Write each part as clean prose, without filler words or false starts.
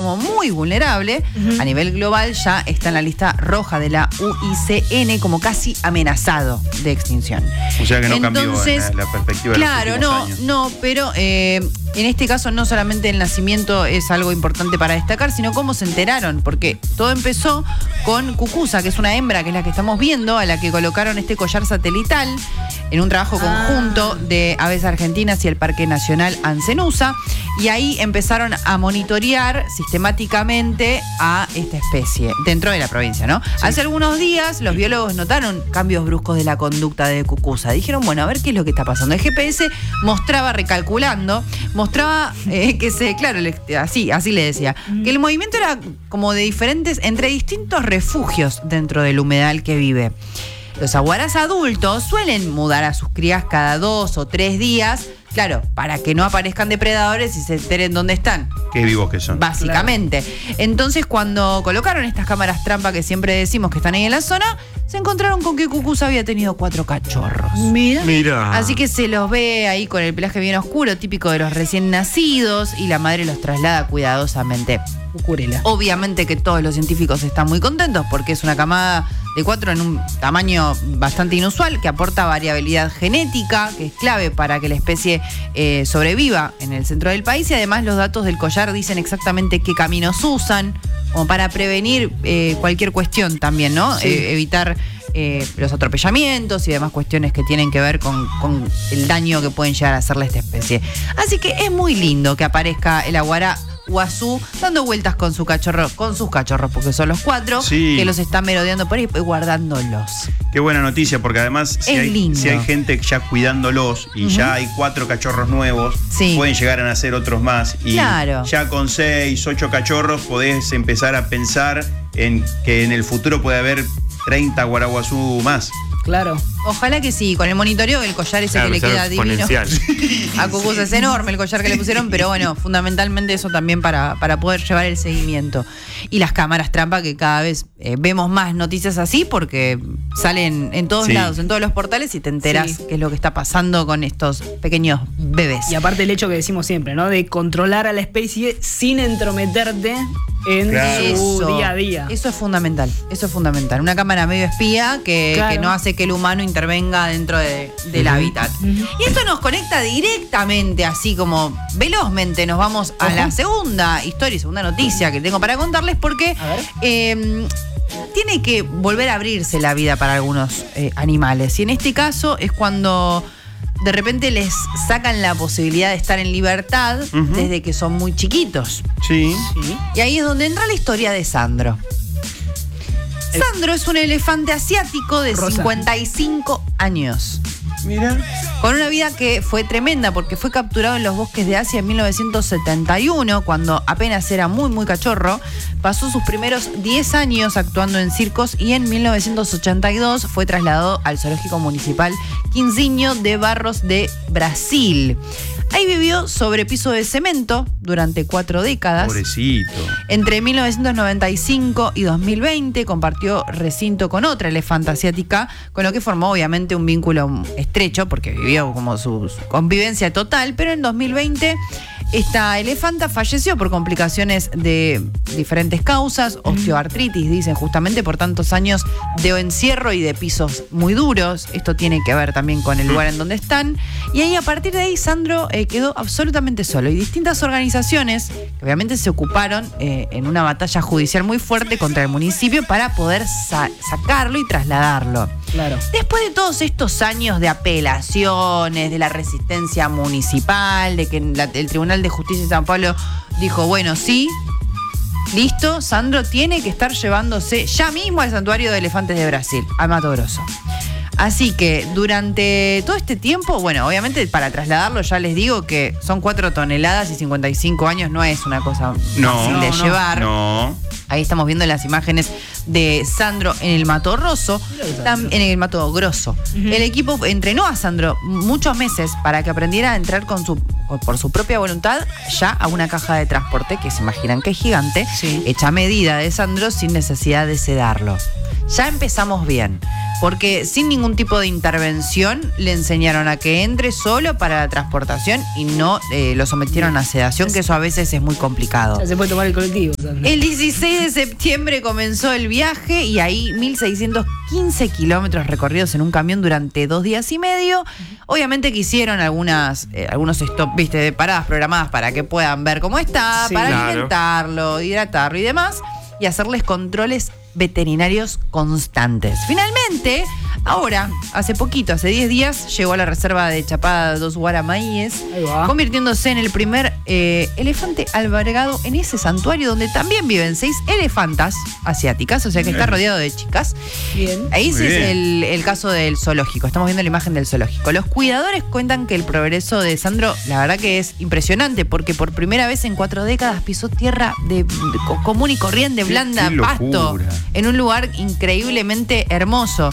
como muy vulnerable, a nivel global ya está en la lista roja de la UICN como casi amenazado de extinción. O sea que no cambió la perspectiva de claro, los últimos años. No, pero en este caso no solamente el nacimiento es algo importante para destacar, sino cómo se enteraron, porque todo empezó con Cucuza, que es una hembra, que es la que estamos viendo, a la que colocaron este collar satelital en un trabajo conjunto de Aves Argentinas y el Parque Nacional Ancenusa, y ahí empezaron a monitorear sistemáticamente a esta especie dentro de la provincia, ¿no? Sí. Hace algunos días los biólogos notaron cambios bruscos de la conducta de Cucuza. Dijeron, bueno, a ver qué es lo que está pasando. El GPS mostraba, recalculando, así le decía, que el movimiento era como de entre distintos refugios dentro del humedal que vive. Los aguarás adultos suelen mudar a sus crías cada 2 o 3 días, claro, para que no aparezcan depredadores y se enteren dónde están. Qué vivos que son. Básicamente. Claro. Entonces, cuando colocaron estas cámaras trampa que siempre decimos que están ahí en la zona, se encontraron con que Cucuza había tenido 4 cachorros. Mira. Así que se los ve ahí con el pelaje bien oscuro, típico de los recién nacidos, y la madre los traslada cuidadosamente. Cucurela. Obviamente que todos los científicos están muy contentos porque es una camada de 4 en un tamaño bastante inusual, que aporta variabilidad genética, que es clave para que la especie sobreviva en el centro del país, y además los datos del collar dicen exactamente qué caminos usan, como para prevenir cualquier cuestión también, ¿no? Sí. Evitar los atropellamientos y demás cuestiones que tienen que ver con el daño que pueden llegar a hacerle a esta especie. Así que es muy lindo que aparezca el aguará guazú dando vueltas con sus cachorros, porque son los 4, que los están merodeando por ahí y guardándolos. Qué buena noticia, porque además si hay gente ya cuidándolos y ya hay 4 cachorros nuevos, pueden llegar a nacer otros más, y ya con 6, 8 cachorros podés empezar a pensar en que en el futuro puede haber 30 guaraguazú más. Claro. Ojalá que sí, con el monitoreo del collar ese que le queda divino. A Cucuza es enorme el collar que le pusieron, pero bueno, fundamentalmente eso también para poder llevar el seguimiento. Y las cámaras trampa, que cada vez vemos más noticias así, porque salen en todos lados, en todos los portales, y te enteras qué es lo que está pasando con estos pequeños bebés. Y aparte el hecho que decimos siempre, ¿no? De controlar a la especie sin entrometerte en su día a día. Eso es fundamental, Una cámara medio espía que no hace que el humano intervenga dentro del hábitat. Y esto nos conecta directamente, así como velozmente, nos vamos a la segunda noticia que tengo para contarles, porque tiene que volver a abrirse la vida para algunos animales. Y en este caso es cuando de repente les sacan la posibilidad de estar en libertad desde que son muy chiquitos. Sí. Y ahí es donde entra la historia de Sandro. Sandro es un elefante asiático de 55 años. Mira. Con una vida que fue tremenda, porque fue capturado en los bosques de Asia en 1971, cuando apenas era muy, muy cachorro. Pasó sus primeros 10 años actuando en circos, y en 1982 fue trasladado al Zoológico Municipal Quinzinho de Barros de Brasil. Ahí vivió sobre piso de cemento durante 4 décadas. Pobrecito. Entre 1995 y 2020 compartió recinto con otra elefanta asiática, con lo que formó obviamente un vínculo estrecho, porque vivió como su convivencia total, pero en 2020 esta elefanta falleció por complicaciones de diferentes causas, osteoartritis, dicen, justamente por tantos años de encierro y de pisos muy duros. Esto tiene que ver también con el lugar en donde están. Y ahí, a partir de ahí, Sandro quedó absolutamente solo. Y distintas organizaciones, que obviamente se ocuparon en una batalla judicial muy fuerte contra el municipio para poder sacarlo y trasladarlo. Claro. Después de todos estos años de apelaciones, de la resistencia municipal, de que el Tribunal de Justicia de San Pablo dijo, bueno, sí, listo, Sandro tiene que estar llevándose ya mismo al Santuario de Elefantes de Brasil, a Mato Grosso. Así que durante todo este tiempo, bueno, obviamente para trasladarlo ya les digo que son 4 toneladas y 55 años, no es una cosa fácil de llevar. No. Ahí estamos viendo las imágenes de Sandro en el Mato Grosso. En el Mato Grosso. El equipo entrenó a Sandro muchos meses para que aprendiera a entrar por su propia voluntad ya a una caja de transporte, que se imaginan que es gigante, hecha a medida de Sandro sin necesidad de sedarlo. ya empezamos bien. Porque sin ningún tipo de intervención le enseñaron a que entre solo para la transportación y no lo sometieron a sedación, que eso a veces es muy complicado. Ya se puede tomar el colectivo. El 16 de septiembre comenzó el viaje y ahí 1.615 kilómetros recorridos en un camión durante 2 días y medio. Obviamente que hicieron algunos stop, viste, de paradas programadas para que puedan ver cómo está, para alimentarlo, hidratarlo y demás, y hacerles controles veterinarios constantes. Finalmente, ahora, hace 10 días, llegó a la reserva de Chapada dos Guaramaíes, convirtiéndose en el primer elefante albergado en ese santuario donde también viven 6 elefantas asiáticas, o sea que está rodeado de chicas. Bien. Ese es el caso del zoológico. Estamos viendo la imagen del zoológico. Los cuidadores cuentan que el progreso de Sandro, la verdad que es impresionante, porque por primera vez en 4 décadas pisó tierra de común y corriente, blanda, pasto, en un lugar increíblemente hermoso.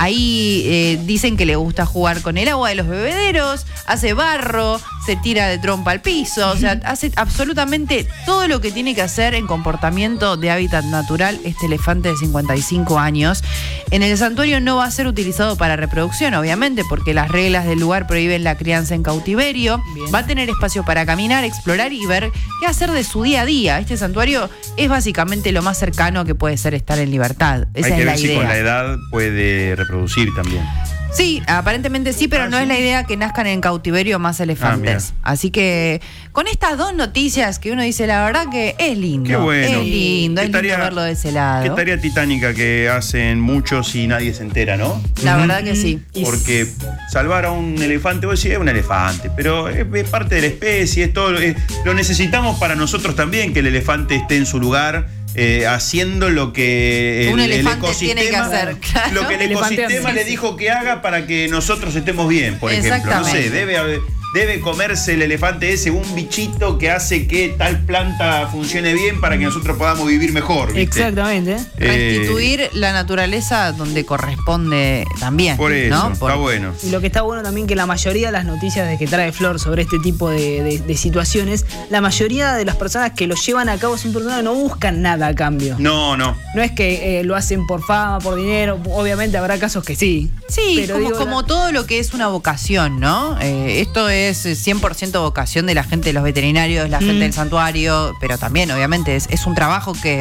Ahí dicen que le gusta jugar con el agua de los bebederos, hace barro, se tira de trompa al piso, o sea, hace absolutamente todo lo que tiene que hacer en comportamiento de hábitat natural este elefante de 55 años. En el santuario no va a ser utilizado para reproducción, obviamente, porque las reglas del lugar prohíben la crianza en cautiverio. Bien. Va a tener espacio para caminar, explorar y ver qué hacer de su día a día. Este santuario es básicamente lo más cercano que puede ser estar en libertad. Esa Hay que es ver la si idea. con la edad puede reproducir también. Sí, aparentemente sí, pero no es la idea que nazcan en cautiverio más elefantes. Así que con estas 2 noticias que uno dice, la verdad que es lindo. Qué bueno. Es lindo verlo de ese lado. Qué tarea titánica que hacen muchos y nadie se entera, ¿no? La verdad que sí. Porque salvar a un elefante, vos decís, es un elefante, pero es parte de la especie, es todo, lo necesitamos para nosotros también, que el elefante esté en su lugar. Haciendo lo que un elefante el ecosistema tiene que hacer, claro. Lo que el ecosistema le dijo que haga para que nosotros estemos bien, por ejemplo. No sé, debe comerse el elefante ese un bichito que hace que tal planta funcione bien para que nosotros podamos vivir mejor, ¿viste? Exactamente. Restituir la naturaleza donde corresponde también. Por eso, ¿no? está bueno. Y lo que está bueno también que la mayoría de las noticias de que trae Flor sobre este tipo de situaciones, la mayoría de las personas que lo llevan a cabo son personas que no buscan nada a cambio. No. No es que lo hacen por fama, por dinero, obviamente habrá casos que sí. Sí, pero como todo lo que es una vocación, ¿no? Esto es 100% vocación de la gente de los veterinarios, la gente del santuario, pero también obviamente es un trabajo que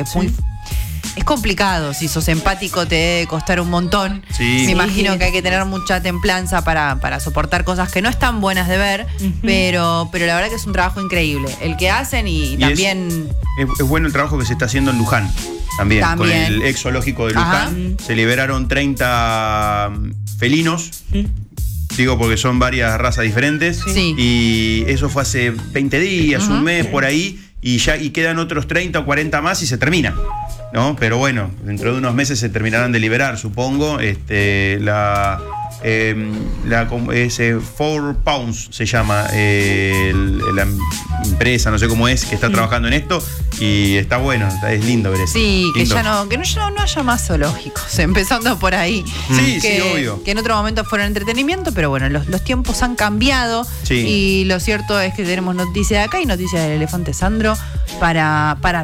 es complicado. Si sos empático te debe costar un montón. Sí. Me imagino que hay que tener mucha templanza para soportar cosas que no están buenas de ver, pero la verdad que es un trabajo increíble el que hacen y también... Es bueno el trabajo que se está haciendo en Luján. También. Con el ex zoológico de Luján. Se liberaron 30 felinos. Digo porque son varias razas diferentes. Sí. Y eso fue hace 20 días, un mes, por ahí. Y quedan otros 30 o 40 más y se termina, ¿no? Pero bueno, dentro de unos meses se terminarán de liberar, supongo. Ese 4 Pounds se llama la empresa, no sé cómo es, que está trabajando en esto y está bueno, es lindo ver eso. Sí, lindo. que ya no haya más zoológicos, empezando por ahí. Sí, obvio. Que en otro momento fueron entretenimiento, pero bueno, los tiempos han cambiado y lo cierto es que tenemos noticias de acá y noticias del elefante Sandro para